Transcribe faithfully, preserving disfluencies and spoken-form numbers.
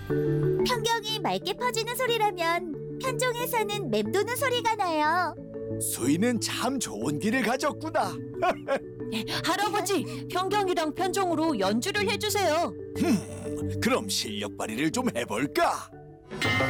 편경이 맑게 퍼지는 소리라면 편종에서는 맴도는 소리가 나요. 수인은 참 좋은 길을 가졌구나. 할아버지, 편경이랑 편종으로 연주를 해주세요. 그럼 실력 발휘를 좀 해볼까?